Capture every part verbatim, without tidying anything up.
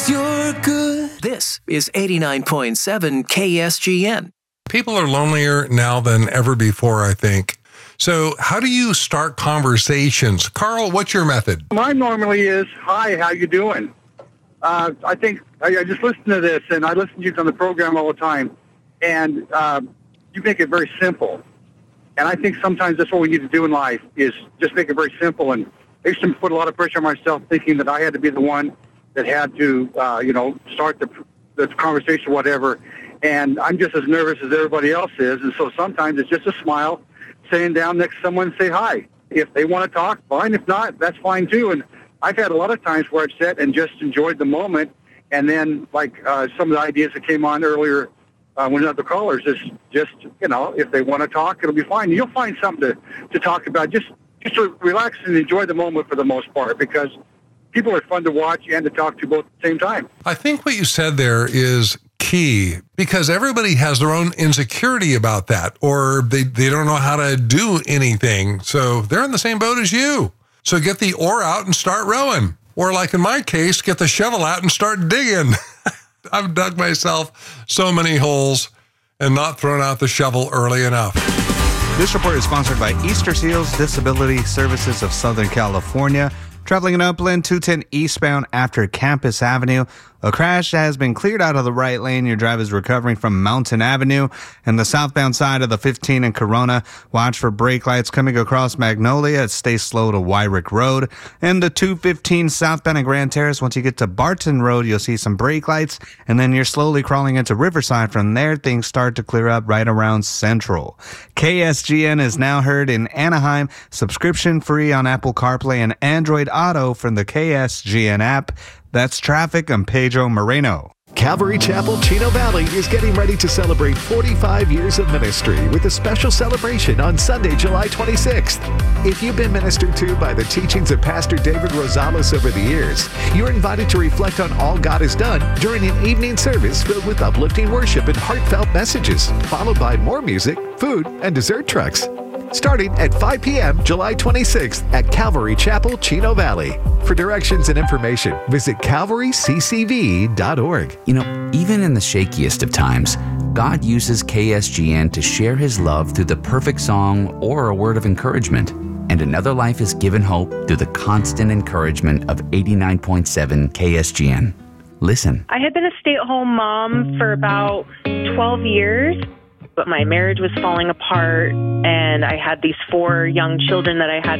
you're good. This is eighty-nine point seven K S G N. People are lonelier now than ever before, I think. So how do you start conversations? Carl, what's your method? Mine normally is, hi, how you doing? Uh, I think I, I just listen to this, and I listen to you on the program all the time, and uh, you make it very simple. And I think sometimes that's what we need to do in life, is just make it very simple. And I used to put a lot of pressure on myself, thinking that I had to be the one that had to, uh, you know, start the, the conversation, whatever. And I'm just as nervous as everybody else is. And so sometimes it's just a smile, saying down next to someone, say hi. If they want to talk, fine. If not, that's fine too. And I've had a lot of times where I've sat and just enjoyed the moment. And then, like uh, some of the ideas that came on earlier uh, when other callers, is just, you know, if they want to talk, it'll be fine. You'll find something to, to talk about. Just, just to relax and enjoy the moment for the most part, because people are fun to watch and to talk to both at the same time. I think what you said there is key, because everybody has their own insecurity about that, or they, they don't know how to do anything. So they're in the same boat as you. So get the oar out and start rowing. Or like in my case, get the shovel out and start digging. I've dug myself so many holes and not thrown out the shovel early enough. This report is sponsored by Easter Seals Disability Services of Southern California. Traveling in Upland, two ten eastbound after Campus Avenue. A crash has been cleared out of the right lane. Your drive is recovering from Mountain Avenue. And the southbound side of the fifteen in Corona, watch for brake lights coming across Magnolia. Stay slow to Wyrick Road. And the two fifteen southbound in Grand Terrace, once you get to Barton Road, you'll see some brake lights. And then you're slowly crawling into Riverside. From there, things start to clear up right around Central. K S G N is now heard in Anaheim, subscription free on Apple CarPlay and Android Auto from the K S G N app. That's traffic. I'm Pedro Moreno. Calvary Chapel, Chino Valley is getting ready to celebrate forty-five years of ministry with a special celebration on Sunday, July twenty-sixth. If you've been ministered to by the teachings of Pastor David Rosales over the years, you're invited to reflect on all God has done during an evening service filled with uplifting worship and heartfelt messages, followed by more music, food, and dessert trucks. Starting at five p.m. July twenty-sixth at Calvary Chapel, Chino Valley. For directions and information, visit calvary c c v dot org. You know, even in the shakiest of times, God uses K S G N to share His love through the perfect song or a word of encouragement. And another life is given hope through the constant encouragement of eighty-nine point seven K S G N. Listen. I had been a stay-at-home mom for about twelve years. But my marriage was falling apart, and I had these four young children that I had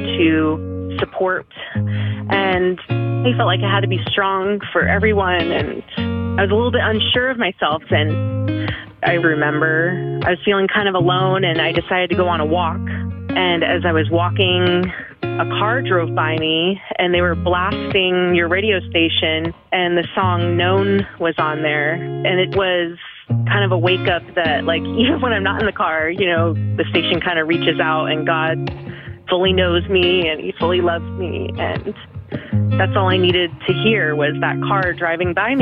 to support. And I felt like I had to be strong for everyone, and I was a little bit unsure of myself. And I remember I was feeling kind of alone, and I decided to go on a walk. And as I was walking, a car drove by me, and they were blasting your radio station, and the song Known was on there. And it was kind of a wake up that, like, even when I'm not in the car, you know, the station kind of reaches out, and God fully knows me and He fully loves me. And that's all I needed to hear, was that car driving by me.